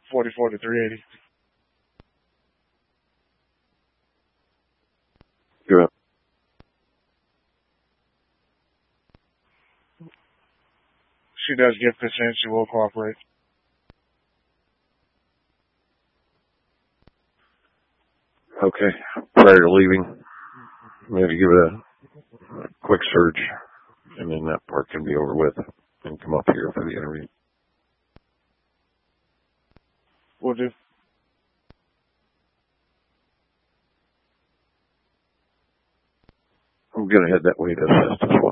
44 to 380. Good. She does get consent. She will cooperate. Okay. Prior to leaving, maybe give it a quick search, and then that part can be over with, and come up here for the interview. Will do. I'm going to head that way to assist as well.